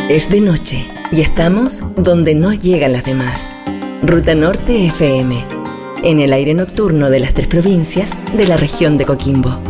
Es de noche y estamos donde no llegan las demás. Ruta Norte FM, en el aire nocturno de las 3 provincias de la región de Coquimbo.